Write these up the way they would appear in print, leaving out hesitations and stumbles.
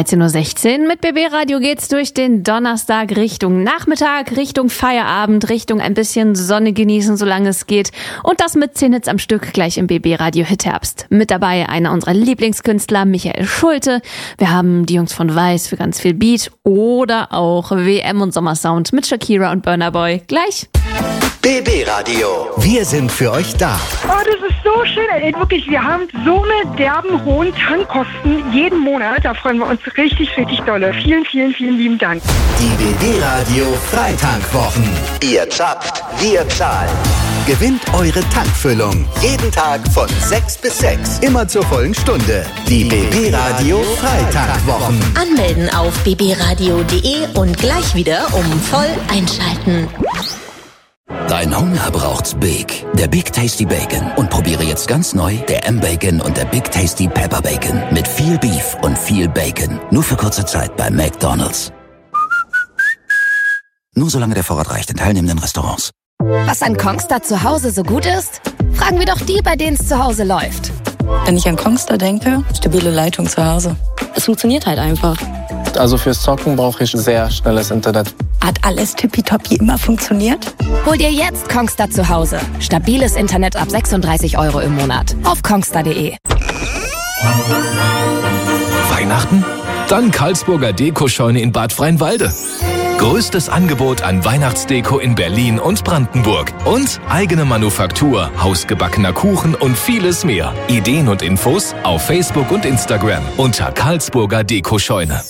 13.16 Uhr. Mit BB Radio geht's durch den Donnerstag Richtung Nachmittag, Richtung Feierabend, Richtung ein bisschen Sonne genießen, solange es geht. Und das mit 10 Hits am Stück gleich im BB Radio Hitherbst. Mit dabei einer unserer Lieblingskünstler, Michael Schulte. Wir haben die Jungs von Weiß für ganz viel Beat oder auch WM und Sommersound mit Shakira und Burna Boy. Gleich. BB Radio. Wir sind für euch da. Oh, das ist so schön. Ey, wirklich, wir haben so eine derben hohen Tankkosten jeden Monat. Da freuen wir uns richtig, richtig dolle. Vielen, vielen, vielen lieben Dank. Die BB Radio Freitankwochen. Ihr zapft, wir zahlen. Gewinnt eure Tankfüllung. Jeden Tag von 6 bis 6. Immer zur vollen Stunde. Die BB Radio Freitankwochen. Anmelden auf bbradio.de und gleich wieder voll einschalten. Dein Hunger braucht's Big. Der Big Tasty Bacon. Und probiere jetzt ganz neu der M-Bacon und der Big Tasty Pepper Bacon. Mit viel Beef und viel Bacon. Nur für kurze Zeit bei McDonald's. Nur solange der Vorrat reicht in teilnehmenden Restaurants. Was an Kongstar zu Hause so gut ist? Fragen wir doch die, bei denen es zu Hause läuft. Wenn ich an Kongstar denke, stabile Leitung zu Hause. Es funktioniert halt einfach. Also fürs Zocken brauche ich sehr schnelles Internet. Hat alles tippitoppi immer funktioniert? Hol dir jetzt Kongstar zu Hause. Stabiles Internet ab 36 € im Monat. Auf kongstar.de. Weihnachten? Dann Karlsburger Dekoscheune in Bad Freienwalde. Größtes Angebot an Weihnachtsdeko in Berlin und Brandenburg. Und eigene Manufaktur, hausgebackener Kuchen und vieles mehr. Ideen und Infos auf Facebook und Instagram unter Karlsburger Dekoscheune.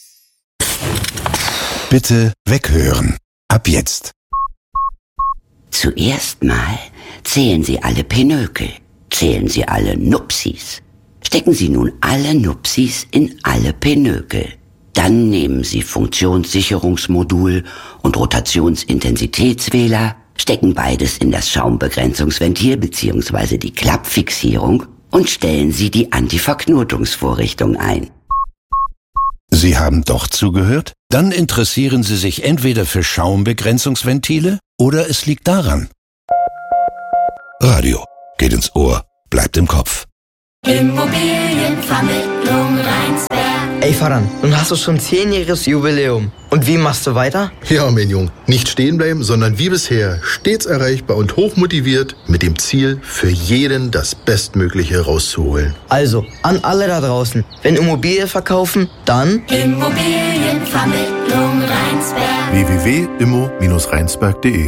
Bitte weghören. Ab jetzt. Zuerst mal zählen Sie alle Pinökel. Zählen Sie alle Nupsis. Stecken Sie nun alle Nupsis in alle Pinökel. Dann nehmen Sie Funktionssicherungsmodul und Rotationsintensitätswähler, stecken beides in das Schaumbegrenzungsventil bzw. die Klappfixierung und stellen Sie die Antiverknotungsvorrichtung ein. Sie haben doch zugehört? Dann interessieren Sie sich entweder für Schaumbegrenzungsventile oder es liegt daran. Radio geht ins Ohr, bleibt im Kopf. Immobilienvermittlung Rheinsberg. Ey Faran, nun hast du schon 10-jähriges Jubiläum. Und wie machst du weiter? Ja, mein Junge, nicht stehen bleiben, sondern wie bisher stets erreichbar und hochmotiviert mit dem Ziel, für jeden das Bestmögliche rauszuholen. Also, an alle da draußen, wenn Immobilie verkaufen, dann Immobilienvermittlung Rheinsberg. www.immo-rheinsberg.de.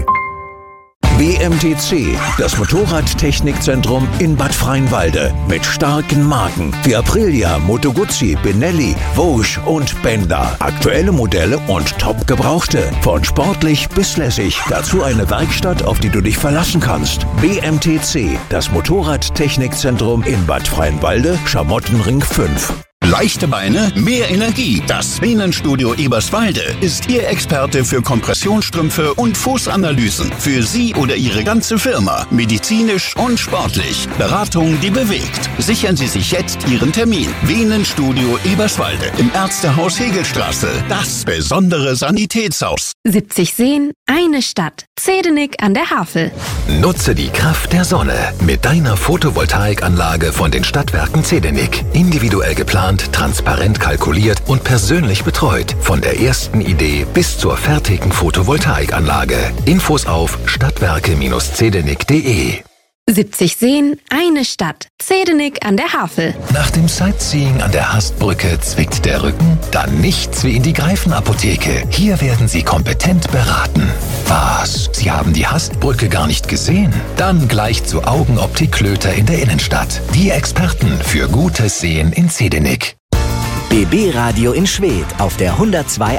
BMTC, das Motorradtechnikzentrum in Bad Freienwalde. Mit starken Marken wie Aprilia, Moto Guzzi, Benelli, Vosges und Bender. Aktuelle Modelle und top gebrauchte. Von sportlich bis lässig. Dazu eine Werkstatt, auf die du dich verlassen kannst. BMTC, das Motorradtechnikzentrum in Bad Freienwalde, Schamottenring 5. Leichte Beine, mehr Energie. Das Venenstudio Eberswalde ist Ihr Experte für Kompressionsstrümpfe und Fußanalysen. Für Sie oder Ihre ganze Firma. Medizinisch und sportlich. Beratung, die bewegt. Sichern Sie sich jetzt Ihren Termin. Venenstudio Eberswalde im Ärztehaus Hegelstraße. Das besondere Sanitätshaus. 70 Seen, eine Stadt. Zedenik an der Havel. Nutze die Kraft der Sonne mit deiner Photovoltaikanlage von den Stadtwerken Zedenik. Individuell geplant, transparent kalkuliert und persönlich betreut. Von der ersten Idee bis zur fertigen Photovoltaikanlage. Infos auf stadtwerke-zedenik.de. 70 Seen, eine Stadt. Zedenik an der Havel. Nach dem Sightseeing an der Hastbrücke zwickt der Rücken? Dann nichts wie in die Greifenapotheke. Hier werden Sie kompetent beraten. Was? Sie haben die Hastbrücke gar nicht gesehen? Dann gleich zu Augenoptik Klöter in der Innenstadt. Die Experten für gutes Sehen in Zedenik. BB Radio in Schwedt auf der 102.1.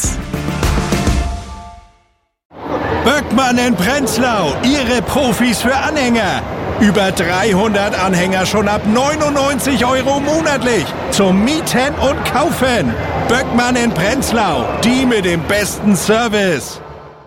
Böckmann in Prenzlau, Ihre Profis für Anhänger. Über 300 Anhänger schon ab 99 € monatlich. Zum Mieten und Kaufen. Böckmann in Prenzlau, die mit dem besten Service.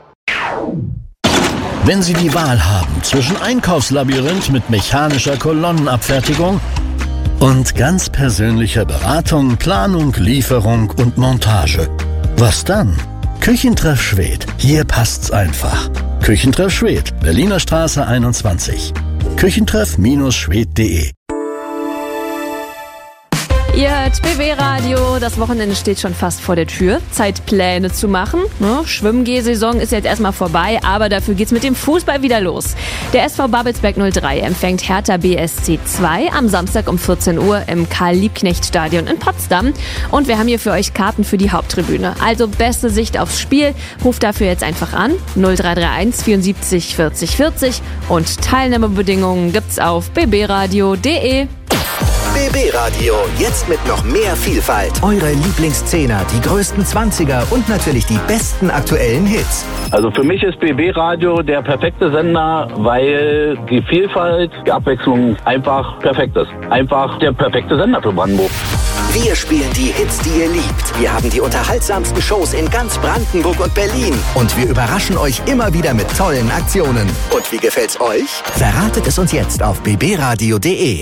Wenn Sie die Wahl haben zwischen Einkaufslabyrinth mit mechanischer Kolonnenabfertigung und ganz persönlicher Beratung, Planung, Lieferung und Montage, was dann? Küchentreff Schwedt. Hier passt's einfach. Küchentreff Schwedt, Berliner Straße 21. Küchentreff-schwedt.de. Ihr hört BB Radio, das Wochenende steht schon fast vor der Tür. Zeit, Pläne zu machen. Schwimmgeh-Saison ist jetzt erstmal vorbei, aber dafür geht's mit dem Fußball wieder los. Der SV Babelsberg 03 empfängt Hertha BSC 2 am Samstag um 14 Uhr im Karl-Liebknecht-Stadion in Potsdam. Und wir haben hier für euch Karten für die Haupttribüne. Also beste Sicht aufs Spiel. Ruft dafür jetzt einfach an 0331 74 40 40 und Teilnahmebedingungen gibt's auf bbradio.de. BB Radio, jetzt mit noch mehr Vielfalt. Eure Lieblingszehner, die größten 20er und natürlich die besten aktuellen Hits. Also für mich ist BB Radio der perfekte Sender, weil die Vielfalt, die Abwechslung einfach perfekt ist. Einfach der perfekte Sender für Brandenburg. Wir spielen die Hits, die ihr liebt. Wir haben die unterhaltsamsten Shows in ganz Brandenburg und Berlin. Und wir überraschen euch immer wieder mit tollen Aktionen. Und wie gefällt's euch? Verratet es uns jetzt auf bbradio.de.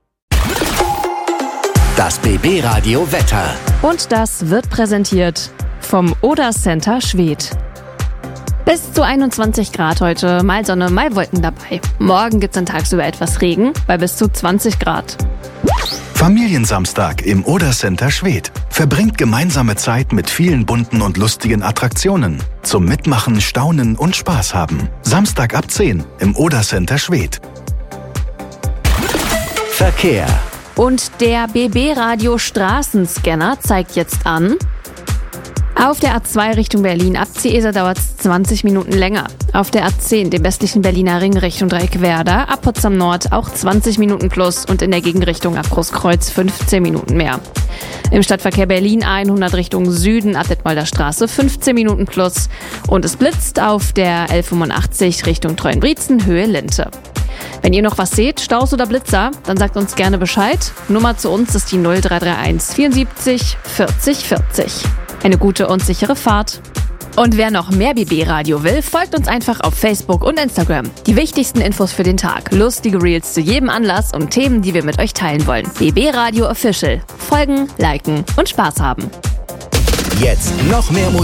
Das BB Radio Wetter. Und das wird präsentiert vom Oder Center Schwedt. Bis zu 21 Grad heute, mal Sonne, mal Wolken dabei. Morgen gibt's dann tagsüber etwas Regen bei bis zu 20 Grad. Familiensamstag im Oder Center Schwedt. Verbringt gemeinsame Zeit mit vielen bunten und lustigen Attraktionen. Zum Mitmachen, Staunen und Spaß haben. Samstag ab 10 im Oder Center Schwedt. Verkehr. Und der BB Radio Straßenscanner zeigt jetzt an: Auf der A2 Richtung Berlin ab Ciesa dauert es 20 Minuten länger. Auf der A10, dem westlichen Berliner Ring Richtung Dreieck-Werder, ab Potsdam Nord auch 20 Minuten plus und in der Gegenrichtung ab Großkreuz 15 Minuten mehr. Im Stadtverkehr Berlin 100 Richtung Süden ab Detmolder Straße 15 Minuten plus und es blitzt auf der L85 Richtung Treuenbrietzen Höhe Linte. Wenn ihr noch was seht, Staus oder Blitzer, dann sagt uns gerne Bescheid. Nummer zu uns ist die 0331 74 40 40. Eine gute und sichere Fahrt. Und wer noch mehr BB Radio will, folgt uns einfach auf Facebook und Instagram. Die wichtigsten Infos für den Tag, lustige Reels zu jedem Anlass und Themen, die wir mit euch teilen wollen. BB Radio Official. Folgen, liken und Spaß haben. Jetzt noch mehr Musik.